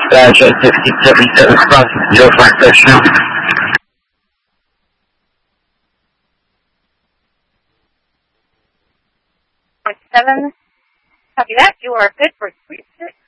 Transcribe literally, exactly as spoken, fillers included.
Roger, sixty seventy-seven cross, zero five section. Seven. Copy that. You are good for three six.